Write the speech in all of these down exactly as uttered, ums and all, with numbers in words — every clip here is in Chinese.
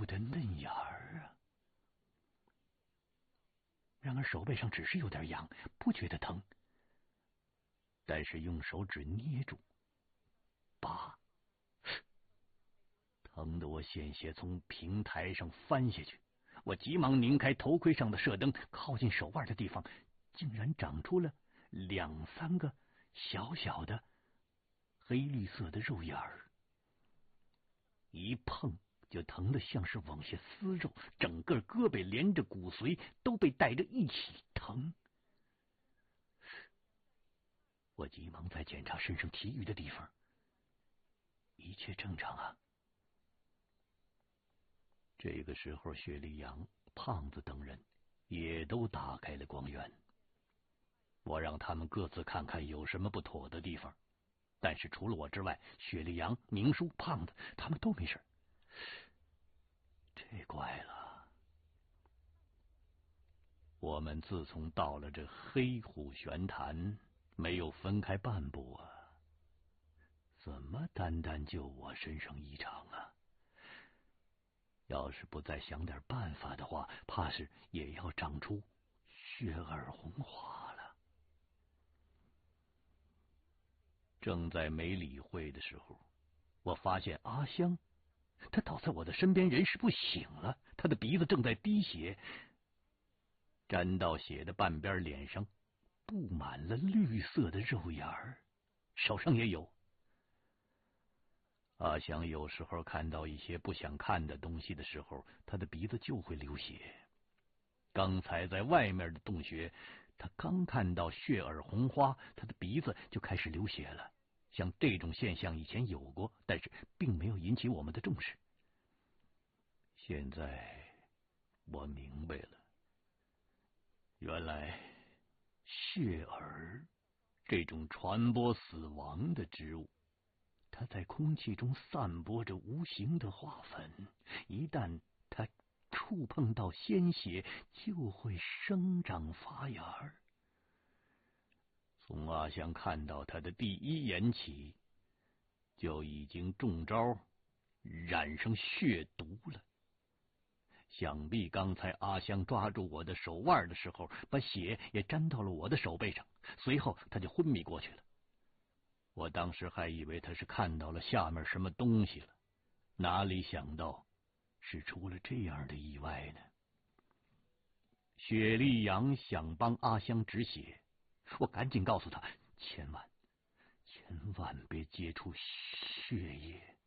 的嫩芽儿啊。然而手背上只是有点痒，不觉得疼，但是用手指捏住，拔，疼得我险些从平台上翻下去。我急忙拧开头盔上的射灯，靠近手腕的地方竟然长出了两三个小小的黑绿色的肉眼儿，一碰就疼得像是往下撕肉，整个胳膊连着骨髓都被带着一起疼。我急忙再检查身上其余的地方，一切正常啊。这个时候，雪莉杨、胖子等人也都打开了光源。我让他们各自看看有什么不妥的地方，但是除了我之外，雪莉杨、明叔、胖子他们都没事。这怪了，我们自从到了这黑虎玄坛，没有分开半步啊，怎么单单就我身上异常啊？要是不再想点办法的话，怕是也要长出血耳红花了。正在没理会的时候，我发现阿香，他倒在我的身边，人事不省了，他的鼻子正在滴血，沾到血的半边脸上布满了绿色的肉眼儿，手上也有。阿香有时候看到一些不想看的东西的时候，他的鼻子就会流血。刚才在外面的洞穴，他刚看到血耳红花，他的鼻子就开始流血了。像这种现象以前有过，但是并没有引起我们的重视。现在我明白了，原来血耳这种传播死亡的植物，它在空气中散播着无形的花粉，一旦它触碰到鲜血，就会生长发芽儿。从阿香看到他的第一眼起，就已经中招，染上血毒了。想必刚才阿香抓住我的手腕的时候，把血也沾到了我的手背上，随后他就昏迷过去了。我当时还以为他是看到了下面什么东西了，哪里想到是出了这样的意外呢？雪莉杨想帮阿香止血，我赶紧告诉他，千万千万别接触血液。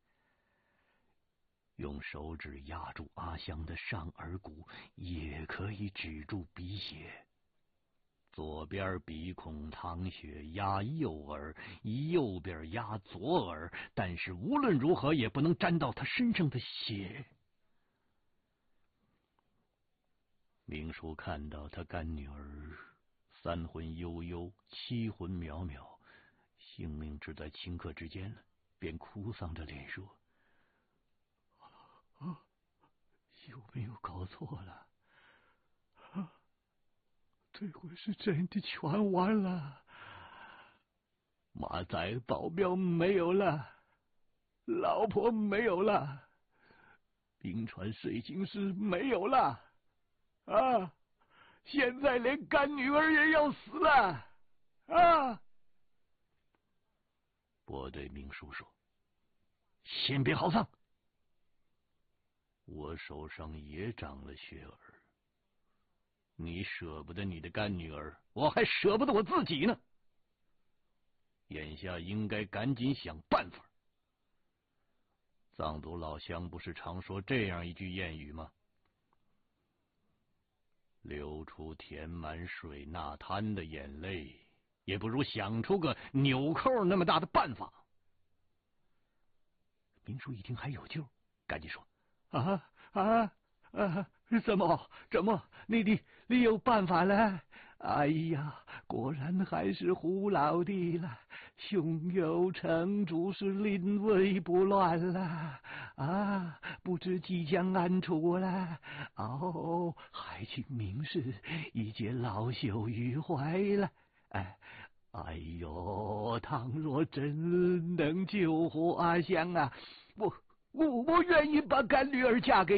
用手指压住阿香的上耳骨，也可以止住鼻血。左边鼻孔淌血压右耳，右边压左耳，但是无论如何也不能沾到他身上的血。明叔看到他干女儿三魂悠悠，七魂渺渺，性命只在顷刻之间了，便哭丧着脸说：“啊，有没有搞错了？啊，这回是真的全完了。马仔保镖没有了，老婆没有了，冰川水晶师没有了。啊！现在连干女儿也要死了！啊！”我对明叔说：“先别嚎丧，我手上也长了血耳，你舍不得你的干女儿，我还舍不得我自己呢。眼下应该赶紧想办法。藏族老乡不是常说这样一句谚语吗？流出填满水纳滩的眼泪，也不如想出个纽扣那么大的办法。”明叔一听还有救，赶紧说：“啊啊啊！怎么怎么？你的你有办法了？哎呀，果然还是胡老弟了，胸有成竹，是临危不乱了啊！不知即将安出了哦，还请明示，一解老朽于怀了。哎。”哎呦，倘若真能救活阿香啊，我我我愿意把干女儿嫁给